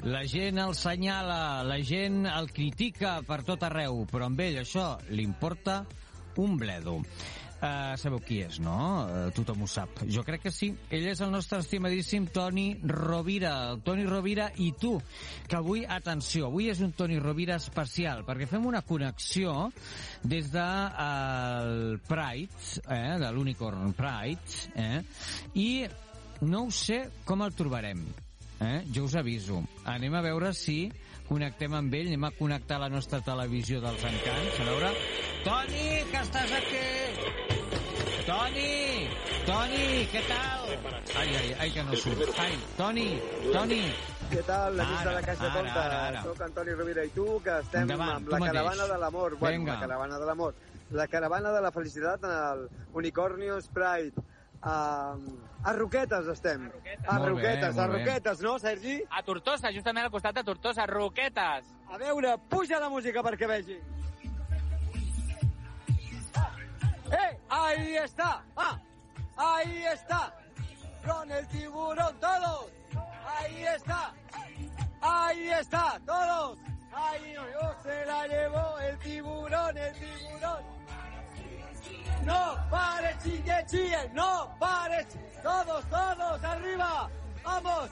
La gent el senyala, la gent el critica per tot arreu, però amb ell això li importa un bledo. Sabeu qui és, no? Tothom ho sap. Jo crec que sí. Ell és el nostre estimadíssim Toni Rovira. El Toni Rovira i tu, que avui, atenció, avui és un Toni Rovira especial, perquè fem una connexió des del Pride, de l'Unicorn Pride, i no ho sé com el trobarem. Jo us aviso. Anem a veure si connectem amb ell, anem a connectar la nostra televisió dels encants, a veure... Toni, que estàs aquí! Toni, què tal? Ai, que no surt. Ai, Toni! Què tal, amics de la Caixa Tonta? Soc Antoni Rovira i tu, que estem amb la caravana de l'amor. Bueno, la caravana de l'amor. La caravana de la felicitat en el Unicornios Pride. A Roquetes estem. A Roquetes, no, Sergi? A Tortosa, justament al costat de Tortosa, Roquetes. A veure, puja la música perquè vegi. Ahí está. Ahí está. Con el tiburón, todos. Ahí está, todos. Ahí se la llevó el tiburón. No pares, sigue, no pares. Todos, arriba. Vamos.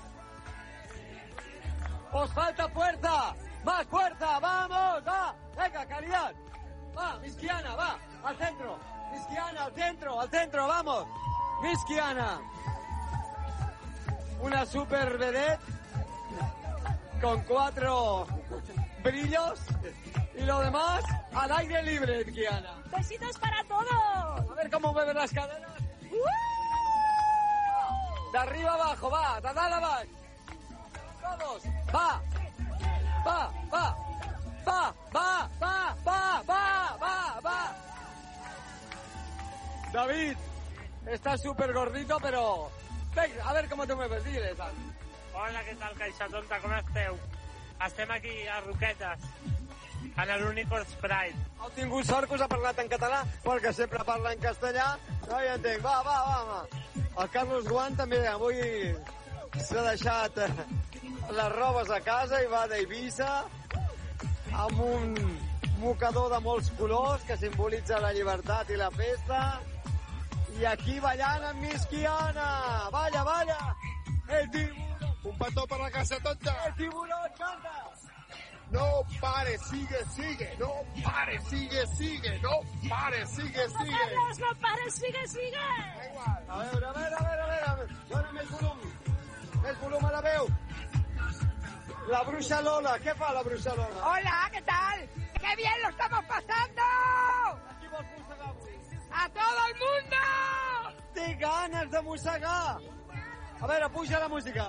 Os falta fuerza. Más fuerza, vamos. Va. Venga, Caridad. Va, Misquiana, va. Al centro. Misquiana, al centro, vamos. Misquiana. Una super vedette con 4 brillos y lo demás al aire libre, Misquiana. Besitos para todos. A ver cómo mueven las cadenas. De arriba abajo, va, de abajo abajo. Todos, va. David, estás súper gordito, pero... Venga, a ver cómo te mueves, dile, Sam. Hola, què tal, Caixa Tonta, com esteu? Estem aquí a Roquetes, en l'Unicorns Pride. Heu tingut sort que us ha parlat en català, perquè sempre parla en castellà. No hi entenc, va. El Carlos Guant també avui s'ha deixat les robes a casa i va d'Eivissa amb un mocador de molts colors que simbolitza la llibertat i la festa. I aquí ballant amb Misquiana. Balla. El tiburón. Un petó per la Caixa Tonta. El tiburón canta. No pare, sigue. No pare, sigue. No pare, sigue. Carlos, no pares, sigue. A veure. Dóna més volum a la veu. La Bruixa Lola. Què fa la Bruixa Lola? Hola, ¿qué tal? ¡Qué bien lo estamos pasando! Aquí vols mossegar avui? ¡A todo el mundo! Té ganes de mossegar. A veure, puja la música.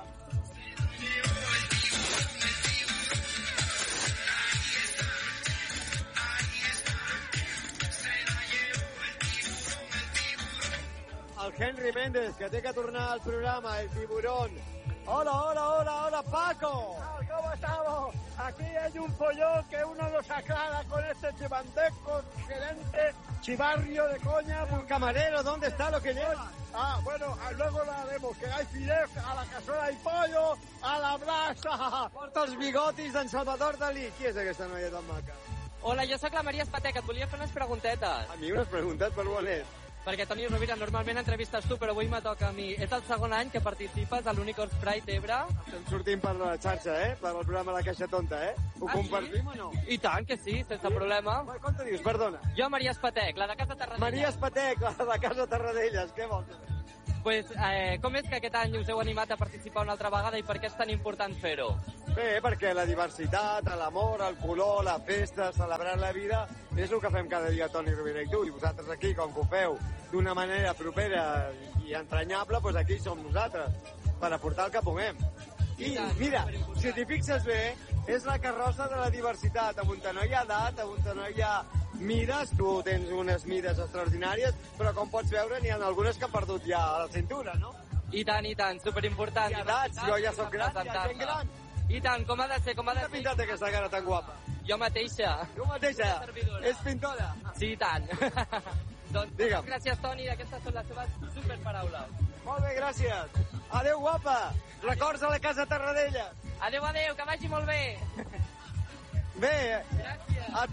El Henry Méndez, que té que tornar al programa, el tiburón. Hola, Paco. ¿Cómo estamos? Aquí hay un follón que uno los aclara con este chivandesco, gerente, chivarrio de coña. Un camarero, ¿dónde está lo que lleva? Bueno, luego lo haremos, que hay fideos, a la cazuela hay pollo, a la brasa. Porta els bigotis d'en Salvador Dalí. Qui és aquesta noia tan maca? Hola, jo sóc la Maria Espateca, et volia fer unes preguntetes. A mi unes preguntes per on és? Perquè, Toni Rovira, normalment entrevistes tu, però avui me toca a mi. És el segon any que participes a l'Unicorns Pride Ebre. Estem sortint per la xarxa, Per el programa La Caixa Tonta, Ho compartim o no? I tant que sí, sense problema. Com te dius? Perdona. Jo, Maria Espatec, la de Casa Tarradellas. Maria Espatec, la de Casa Tarradellas. Què vols? Pues, com és que aquest any us heu animat a participar una altra vegada i per què és tan important fer-ho? Bé, perquè la diversitat, l'amor, el color, la festa, celebrar la vida, és el que fem cada dia Toni Rovira i tu. I vosaltres aquí, com que ho feu d'una manera propera i entranyable, doncs aquí som nosaltres, per aportar el que puguem. I mira, si t'hi fixes bé, és la carrossa de la diversitat. A on no hi ha edat, a on no hi ha mides, tu tens unes mides extraordinàries, però com pots veure n'hi ha algunes que han perdut ja la cintura, no? I tant, superimportant. I edats, jo ja soc gran, ja gent gran. I tant, com ha de ser, com ha de ser. T'ha pintat aquesta cara tan guapa? Jo mateixa. Tu mateixa? És pintora? Sí, i tant. Doncs, digue'm. Gràcies, Toni, aquestes són les seves superparaules. Molt bé, gràcies. Adéu, guapa. Records a la casa Tarradella. Adéu, adéu, que vagi molt bé. Bé, a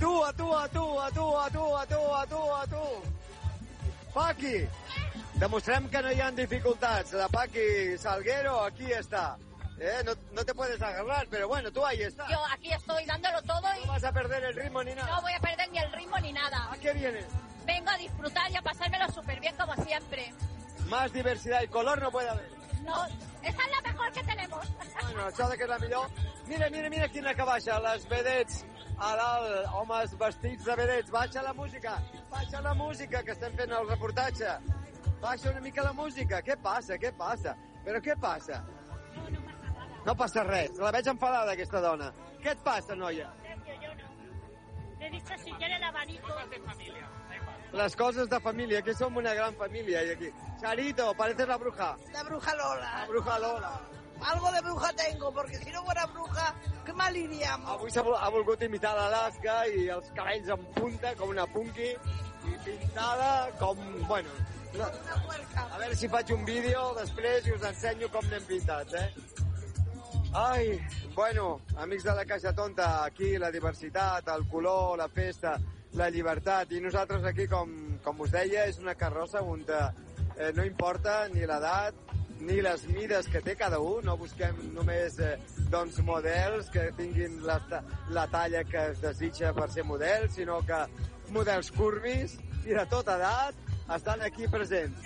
tu. Paqui, demostrem que no hi ha dificultats. La Paqui Salguero aquí está. No te puedes agarrar, pero bueno, tú ahí estás. Yo aquí estoy dándolo todo y... No vas a perder el ritmo ni nada. No voy a perder ni el ritmo ni nada. ¿A qué vienes? Vengo a disfrutar y a pasármelo súper bien como siempre. Más diversidad y color no puede haver. No, esa es la mejor que tenemos. Bueno, això que és la millor. Mira quina que baixa, les vedets a dalt, homes vestits de vedets. Baixa la música, que estem fent el reportatge. Baixa una mica la música. Què passa? Però què passa? No passa res. La veig enfadada, aquesta dona. Què et passa, noia? Yo no. Le he dicho si quiere el abanico. Las cosas de familia, que som una gran familia. Y aquí. Charito, pareces la bruja. La bruja Lola. La bruja Lola. Algo de bruja tengo, porque si no fuera bruja, qué mal iríamos. Avui ha volgut imitar l'Alaska i els cabells en punta, com una punky, i pintada com... Bueno, a veure si faig un vídeo després i us ensenyo com n'hem pintats, Ai, bueno, amics de la Caixa Tonta, aquí la diversitat, el color, la festa, la llibertat, i nosaltres aquí, com us deia, és una carrossa on no importa ni l'edat, ni les mides que té cada un, no busquem només models que tinguin la talla que es desitja per ser model, sinó que models curvis i de tota edat estan aquí presents.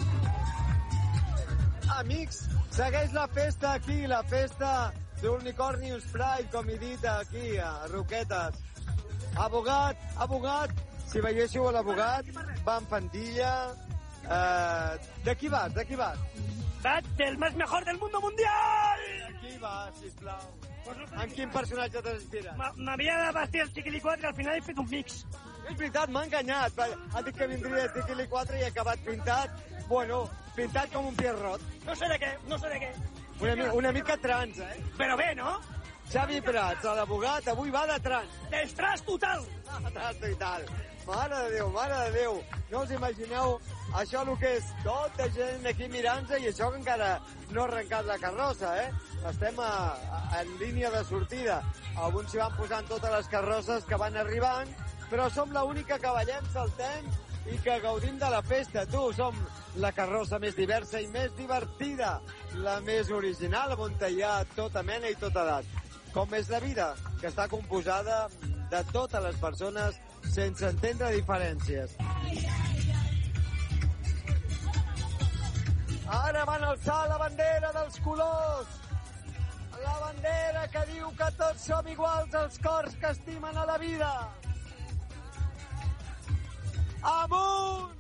Amics, segueix la festa aquí, la festa d'Unicornius Pride, com he dit aquí a Roquetes. Abogat, si veiéssiu l'abogat, va en fantilla. De qui vas? Del más mejor del mundo mundial! Aquí va, sisplau. En quin personatge t'inspires? M'havia de vestir el Chiquilicuatre i al final he fet un mix. És veritat, m'ha enganyat. Ha dit que vindria el Chiquilicuatre i ha acabat pintat, pintat com un Pierrot. No sé de què. Una mica trans, Però bé, no? Xavi Prats, l'abogat, avui va de trans. Destràs total! Destràs total. Mare de Déu. No us imagineu això el que és tota gent aquí mirant-se i això que encara no ha arrencat la carrossa, Estem en línia de sortida. Alguns s'hi van posant totes les carrosses que van arribant, però som l'única que ballem, saltem i que gaudim de la festa. Som la carrossa més diversa i més divertida, la més original, on hi ha tota mena i tota edat. Com és la vida, que està composada de totes les persones sense entendre diferències. Ara van alçar la bandera dels colors. La bandera que diu que tots som iguals als cors que estimen a la vida. Amunt!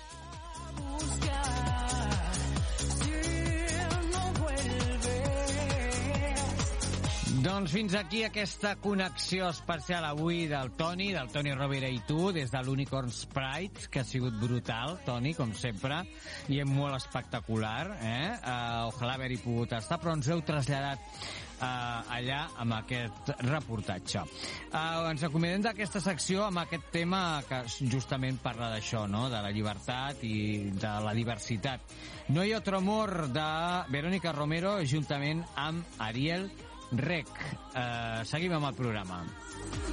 Doncs fins aquí aquesta connexió especial avui del Toni Rovira i tu, des de l'Unicorns Pride, que ha sigut brutal, Toni, com sempre, i molt espectacular, Ojalà haver-hi pogut estar, però ens heu traslladat allà amb aquest reportatge. Ens acomiadem d'aquesta secció amb aquest tema que justament parla d'això, no?, de la llibertat i de la diversitat. No hi ha otro amor, de Verónica Romero, juntament amb Ariel Rec. Seguim amb el programa.